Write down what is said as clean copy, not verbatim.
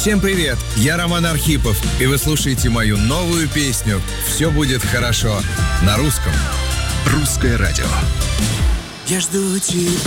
Всем привет, я Роман Архипов, и вы слушаете мою новую песню «Все будет хорошо» на русском. Русское радио. Я жду тебя.